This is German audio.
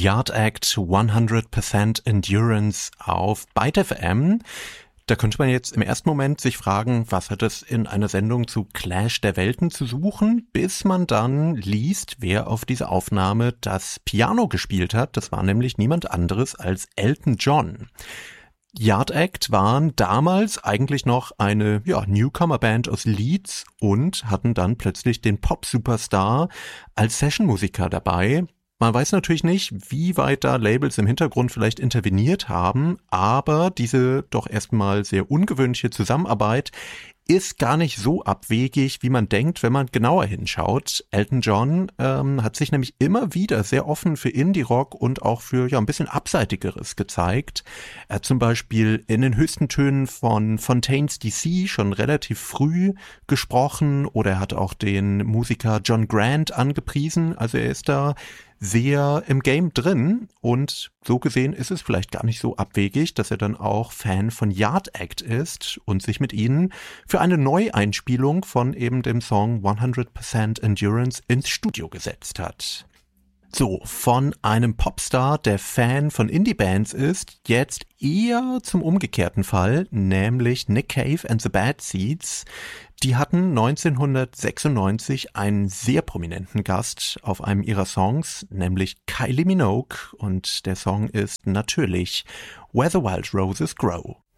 Yard Act 100% Endurance auf Byte FM. Da könnte man jetzt im ersten Moment sich fragen, was hat es in einer Sendung zu Clash der Welten zu suchen, bis man dann liest, wer auf dieser Aufnahme das Piano gespielt hat. Das war nämlich niemand anderes als Elton John. Yard Act waren damals eigentlich noch eine Newcomer-Band aus Leeds und hatten dann plötzlich den Pop-Superstar als Sessionmusiker dabei. Man weiß natürlich nicht, wie weit da Labels im Hintergrund vielleicht interveniert haben, aber diese doch erstmal sehr ungewöhnliche Zusammenarbeit ist gar nicht so abwegig, wie man denkt, wenn man genauer hinschaut. Elton John hat sich nämlich immer wieder sehr offen für Indie-Rock und auch für ein bisschen Abseitigeres gezeigt. Er hat zum Beispiel in den höchsten Tönen von Fontaines DC schon relativ früh gesprochen oder er hat auch den Musiker John Grant angepriesen. Also er ist da sehr im Game drin und so gesehen ist es vielleicht gar nicht so abwegig, dass er dann auch Fan von Yard Act ist und sich mit ihnen für eine Neueinspielung von eben dem Song 100% Endurance ins Studio gesetzt hat. So, von einem Popstar, der Fan von Indie-Bands ist, jetzt eher zum umgekehrten Fall, nämlich Nick Cave and the Bad Seeds. Die hatten 1996 einen sehr prominenten Gast auf einem ihrer Songs, nämlich Kylie Minogue, und der Song ist natürlich Where the Wild Roses Grow.